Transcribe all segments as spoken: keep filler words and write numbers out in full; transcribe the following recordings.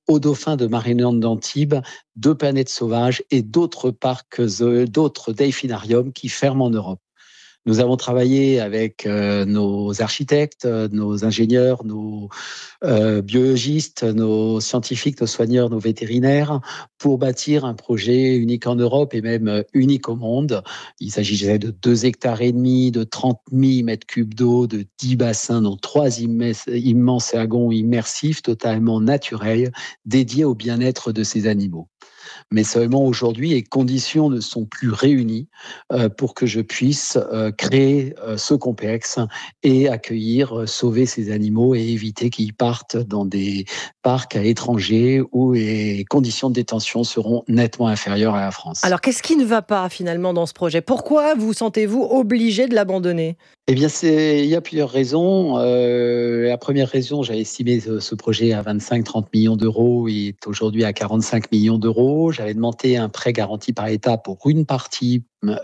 aux dauphins de Marineland d'Antibes, de Planète Sauvage et d'autres parcs, d'autres delphinariums qui ferment en Europe. Nous avons travaillé avec euh, nos architectes, nos ingénieurs, nos euh, biologistes, nos scientifiques, nos soigneurs, nos vétérinaires, pour bâtir un projet unique en Europe et même unique au monde. Il s'agissait de deux hectares et demi, de trente mille mètres cubes d'eau, de dix bassins, dont trois immenses, immenses lagons immersifs, totalement naturels, dédiés au bien-être de ces animaux. Mais seulement aujourd'hui, les conditions ne sont plus réunies euh, pour que je puisse euh, créer euh, ce complexe et accueillir, euh, sauver ces animaux et éviter qu'ils partent dans des parcs à l'étranger où les conditions de détention seront nettement inférieures à la France. Alors, qu'est-ce qui ne va pas finalement dans ce projet ? Pourquoi vous sentez-vous obligé de l'abandonner ? Eh bien, c'est, il y a plusieurs raisons. Euh, la première raison, j'avais estimé ce, ce projet à vingt-cinq à trente millions d'euros. Il est aujourd'hui à quarante-cinq millions d'euros. J'avais demandé un prêt garanti par l'État pour une partie,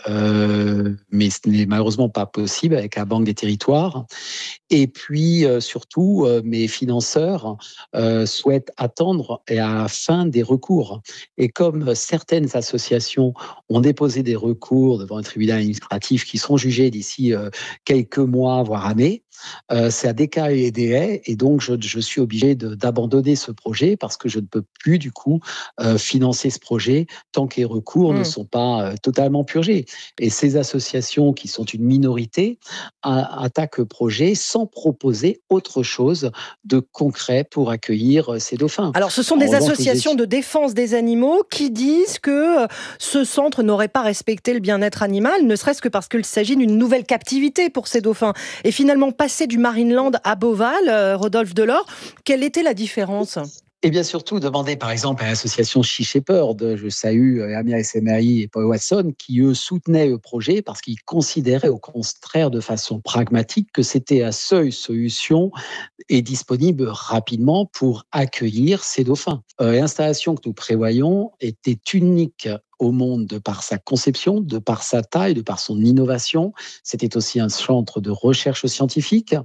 euh, mais ce n'est malheureusement pas possible avec la Banque des Territoires. Et puis, euh, surtout, euh, mes financeurs euh, souhaitent attendre à la fin des recours. Et comme certaines associations ont déposé des recours devant un tribunal administratif qui seront jugés d'ici euh, quelques mois, voire années, euh, c'est à décaler les délais. Et donc, je, je suis obligé de, d'abandonner ce projet parce que je ne peux plus, du coup, euh, financer ce projet tant que les recours mmh. ne sont pas euh, totalement purgés. Et ces associations, qui sont une minorité, a, attaquent le projet sans proposer autre chose de concret pour accueillir ces dauphins. Alors, ce sont des revanche, associations de défense des animaux qui disent que ce centre n'aurait pas respecté le bien-être animal, ne serait-ce que parce qu'il s'agit d'une nouvelle captivité pour ces dauphins. Et finalement, passer du Marineland à Beauval, euh, Rodolphe Delors, quelle était la différence ? Et bien surtout, demander par exemple à l'association Sea Shepherd, je salue Amir S M A I et Paul Watson, qui eux soutenaient le projet parce qu'ils considéraient au contraire de façon pragmatique que c'était la seule solution et disponible rapidement pour accueillir ces dauphins. Euh, l'installation que nous prévoyons était unique au monde de par sa conception, de par sa taille, de par son innovation. C'était aussi un centre de recherche scientifique.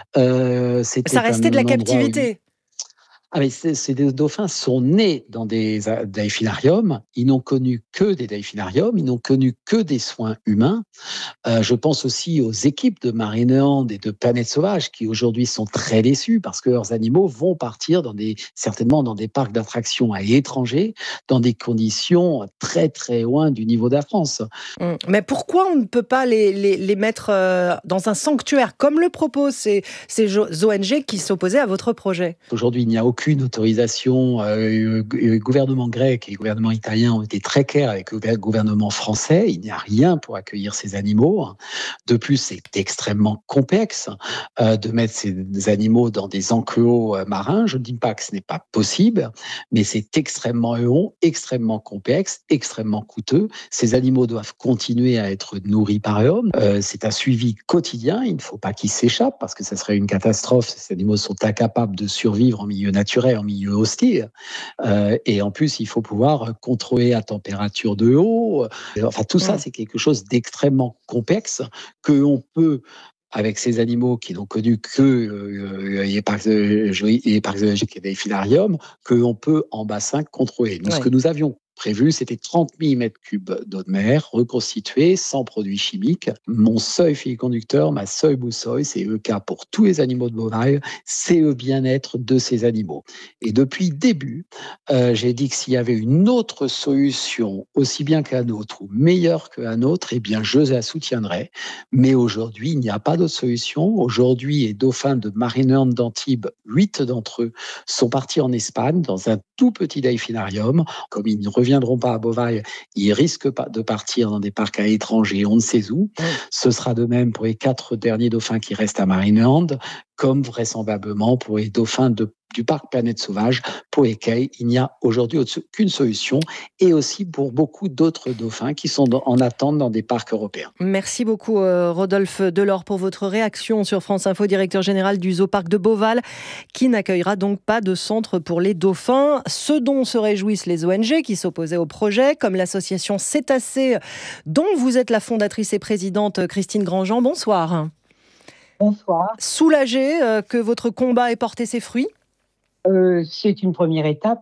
Euh, Ça restait de la captivité. Ah mais ces, ces dauphins sont nés dans des delphinariums, ils n'ont connu que des delphinariums, ils n'ont connu que des soins humains. Euh, je pense aussi aux équipes de Marineland et de Planète Sauvage qui aujourd'hui sont très déçues parce que leurs animaux vont partir dans des, certainement dans des parcs d'attractions à l'étranger, dans des conditions très très loin du niveau de la France. Mais pourquoi on ne peut pas les, les, les mettre dans un sanctuaire comme le proposent ces, ces O N G qui s'opposaient à votre projet ? Aujourd'hui, il n'y a aucune autorisation. Euh, le gouvernement grec et le gouvernement italien ont été très clairs avec le gouvernement français. Il n'y a rien pour accueillir ces animaux. De plus, c'est extrêmement complexe euh, de mettre ces animaux dans des enclos marins. Je ne dis pas que ce n'est pas possible, mais c'est extrêmement long, extrêmement complexe, extrêmement coûteux. Ces animaux doivent continuer à être nourris par l'homme. Euh, c'est un suivi quotidien. Il ne faut pas qu'ils s'échappent parce que ce serait une catastrophe. Ces animaux sont incapables de survivre en milieu naturel, en milieu hostile. Euh, et en plus, il faut pouvoir contrôler la température de l'eau. Enfin, tout ça, c'est quelque chose d'extrêmement complexe que l'on peut, avec ces animaux qui n'ont connu que euh, les parcs zoologiques et les delphinariums, que l'on peut en bassin contrôler. Nous, ouais. Ce que nous avions prévu, c'était trente mille mètres cubes d'eau de mer reconstituée, sans produits chimiques. Mon seul fil conducteur, ma seule boussole, c'est le cas pour tous les animaux de Beauval, c'est le bien-être de ces animaux. Et depuis le début, euh, j'ai dit que s'il y avait une autre solution, aussi bien que la nôtre, ou meilleure que la nôtre, eh bien, je la soutiendrais. Mais aujourd'hui, il n'y a pas d'autre solution. Aujourd'hui, les dauphins de Marineland d'Antibes, huit d'entre eux, sont partis en Espagne, dans un tout petit delphinarium. Comme ils ne reviendront pas à Beauval, ils risquent pas de partir dans des parcs à l'étranger, on ne sait où. Mmh. Ce sera de même pour les quatre derniers dauphins qui restent à Marineland, comme vraisemblablement pour les dauphins de, du parc Planète Sauvage, pour lesquels il n'y a aujourd'hui aucune solution, et aussi pour beaucoup d'autres dauphins qui sont en attente dans des parcs européens. Merci beaucoup euh, Rodolphe Delors pour votre réaction sur France Info, directeur général du Zoo-Parc de Beauval, qui n'accueillera donc pas de centre pour les dauphins, ce dont se réjouissent les O N G qui s'opposaient au projet, comme l'association Cétacés, dont vous êtes la fondatrice et présidente, Christine Grandjean. Bonsoir. Bonsoir. Soulagée euh, que votre combat ait porté ses fruits ? euh, C'est une première étape.